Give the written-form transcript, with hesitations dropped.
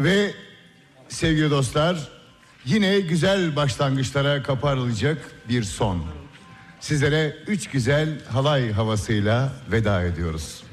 Ve sevgili dostlar, yine güzel başlangıçlara kaparılacak bir son. Sizlere 3 güzel halay havasıyla veda ediyoruz.